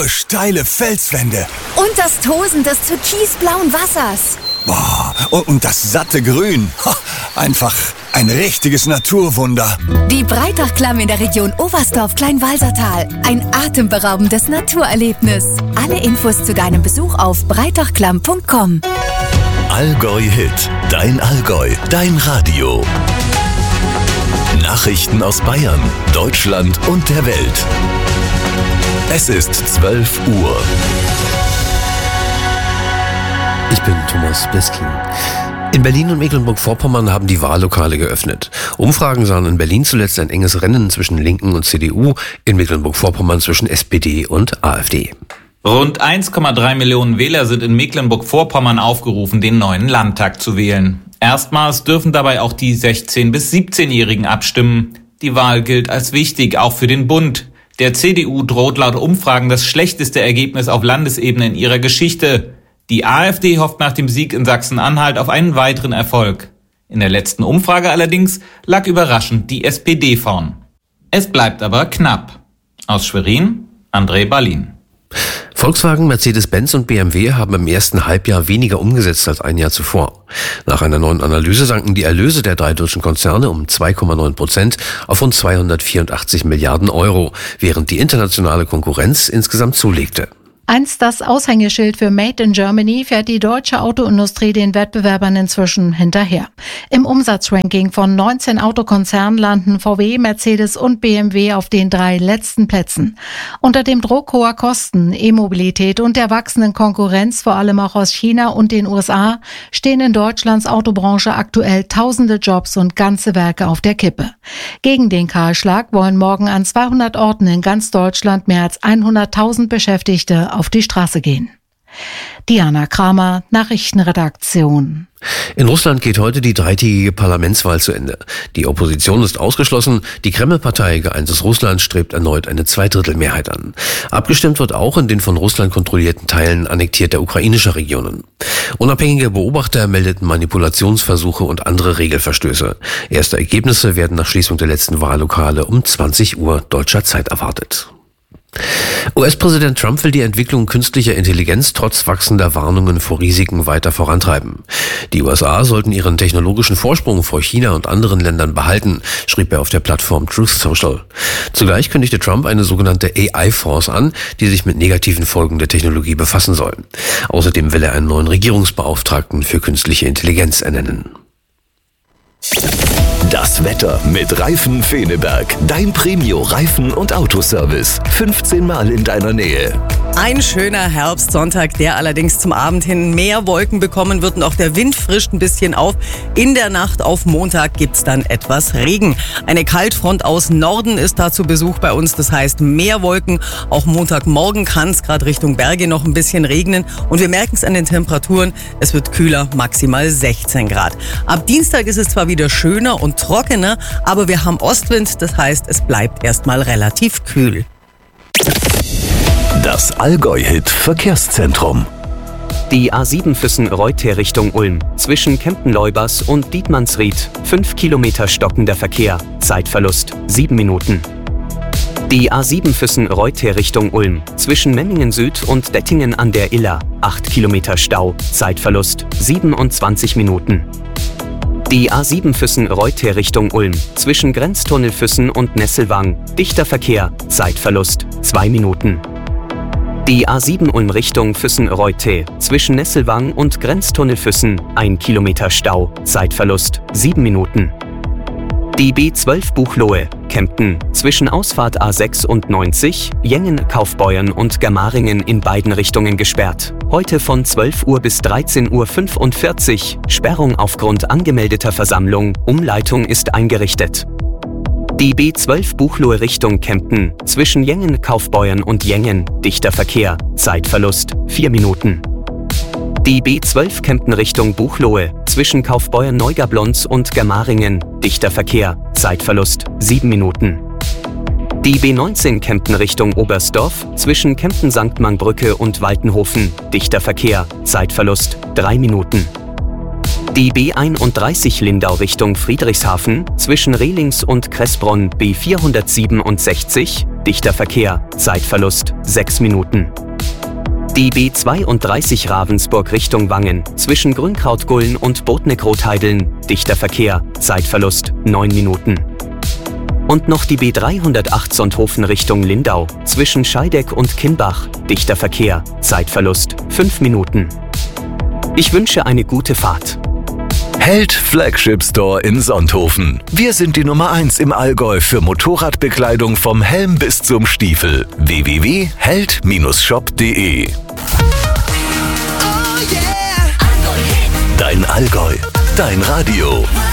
Hohe, steile Felswände. Und das Tosen des türkisblauen Wassers. Boah, und das satte Grün. Einfach ein richtiges Naturwunder. Die Breitachklamm in der Region Oberstdorf-Kleinwalsertal. Ein atemberaubendes Naturerlebnis. Alle Infos zu deinem Besuch auf breitachklamm.com. Allgäu Hit, dein Allgäu, dein Radio. Nachrichten aus Bayern, Deutschland und der Welt. Es ist 12 Uhr. Ich bin Thomas Bliskin. In Berlin und Mecklenburg-Vorpommern haben die Wahllokale geöffnet. Umfragen sahen in Berlin zuletzt ein enges Rennen zwischen Linken und CDU, in Mecklenburg-Vorpommern zwischen SPD und AfD. Rund 1,3 Millionen Wähler sind in Mecklenburg-Vorpommern aufgerufen, den neuen Landtag zu wählen. Erstmals dürfen dabei auch die 16- bis 17-Jährigen abstimmen. Die Wahl gilt als wichtig, auch für den Bund. Der CDU droht laut Umfragen das schlechteste Ergebnis auf Landesebene in ihrer Geschichte. Die AfD hofft nach dem Sieg in Sachsen-Anhalt auf einen weiteren Erfolg. In der letzten Umfrage allerdings lag überraschend die SPD vorn. Es bleibt aber knapp. Aus Schwerin, André Ballin. Volkswagen, Mercedes-Benz und BMW haben im ersten Halbjahr weniger umgesetzt als ein Jahr zuvor. Nach einer neuen Analyse sanken die Erlöse der drei deutschen Konzerne um 2,9% auf rund 284 Milliarden Euro, während die internationale Konkurrenz insgesamt zulegte. Einst das Aushängeschild für Made in Germany fährt die deutsche Autoindustrie den Wettbewerbern inzwischen hinterher. Im Umsatzranking von 19 Autokonzernen landen VW, Mercedes und BMW auf den 3 letzten Plätzen. Unter dem Druck hoher Kosten, E-Mobilität und der wachsenden Konkurrenz, vor allem auch aus China und den USA, stehen in Deutschlands Autobranche aktuell tausende Jobs und ganze Werke auf der Kippe. Gegen den Kahlschlag wollen morgen an 200 Orten in ganz Deutschland mehr als 100.000 Beschäftigte auf die Straße gehen. Diana Kramer, Nachrichtenredaktion. In Russland geht heute die dreitägige Parlamentswahl zu Ende. Die Opposition ist ausgeschlossen. Die Kreml-Partei Geeintes Russland strebt erneut eine Zweidrittelmehrheit an. Abgestimmt wird auch in den von Russland kontrollierten Teilen annektierter ukrainischer Regionen. Unabhängige Beobachter meldeten Manipulationsversuche und andere Regelverstöße. Erste Ergebnisse werden nach Schließung der letzten Wahllokale um 20 Uhr deutscher Zeit erwartet. US-Präsident Trump will die Entwicklung künstlicher Intelligenz trotz wachsender Warnungen vor Risiken weiter vorantreiben. Die USA sollten ihren technologischen Vorsprung vor China und anderen Ländern behalten, schrieb er auf der Plattform Truth Social. Zugleich kündigte Trump eine sogenannte AI-Force an, die sich mit negativen Folgen der Technologie befassen soll. Außerdem will er einen neuen Regierungsbeauftragten für künstliche Intelligenz ernennen. Das Wetter mit Reifen Feneberg. Dein Premio-Reifen- und Autoservice. 15 Mal in deiner Nähe. Ein schöner Herbstsonntag, der allerdings zum Abend hin mehr Wolken bekommen wird und auch der Wind frischt ein bisschen auf. In der Nacht auf Montag gibt's dann etwas Regen. Eine Kaltfront aus Norden ist da zu Besuch bei uns, das heißt mehr Wolken. Auch Montagmorgen kann es gerade Richtung Berge noch ein bisschen regnen und wir merken es an den Temperaturen, es wird kühler, maximal 16 Grad. Ab Dienstag ist es zwar wieder schöner und trockener, aber wir haben Ostwind, das heißt, es bleibt erstmal relativ kühl. Das Allgäu-Hit Verkehrszentrum. Die A7 Füssen-Reuter Richtung Ulm. Zwischen Kempten-Leubers und Dietmannsried. 5 Kilometer stockender Verkehr. Zeitverlust 7 Minuten. Die A7 Füssen-Reuter Richtung Ulm. Zwischen Memmingen Süd und Dettingen an der Iller. 8 Kilometer Stau. Zeitverlust 27 Minuten. Die A7 Füssen-Reuter Richtung Ulm. Zwischen Grenztunnel Füssen und Nesselwang. Dichter Verkehr. Zeitverlust 2 Minuten. Die A7 Ulm Richtung Füssen-Reuter. Zwischen Nesselwang und Grenztunnel Füssen. 1 Kilometer Stau. Zeitverlust 7 Minuten. Die B12 Buchloe, Kempten. Zwischen Ausfahrt A6 und 90, Jengen, Kaufbeuern und Germaringen in beiden Richtungen gesperrt. Heute von 12 Uhr bis 13:45 Uhr. Sperrung aufgrund angemeldeter Versammlung. Umleitung ist eingerichtet. Die B12 Buchloe Richtung Kempten. Zwischen Jengen, Kaufbeuern und Jengen. Dichter Verkehr. Zeitverlust 4 Minuten. Die B12 Kempten Richtung Buchloe. Zwischen Kaufbeuern Neugablonz und Germaringen. Dichter Verkehr. Zeitverlust 7 Minuten. Die B19 Kempten Richtung Oberstdorf. Zwischen Kempten-St. Mangbrücke und Waltenhofen. Dichter Verkehr. Zeitverlust 3 Minuten. Die B31 Lindau Richtung Friedrichshafen. Zwischen Rehlings und Kressbronn B467. Dichter Verkehr. Zeitverlust 6 Minuten. Die B32 Ravensburg Richtung Wangen, zwischen Grünkrautgullen und Botneck-Rotheideln, dichter Verkehr, Zeitverlust 9 Minuten. Und noch die B308 Sonthofen Richtung Lindau, zwischen Scheideck und Kimbach, dichter Verkehr, Zeitverlust 5 Minuten. Ich wünsche eine gute Fahrt. Held Flagship Store in Sonthofen. Wir sind die Nummer 1 im Allgäu für Motorradbekleidung vom Helm bis zum Stiefel. www.held-shop.de. Dein Allgäu, dein Radio.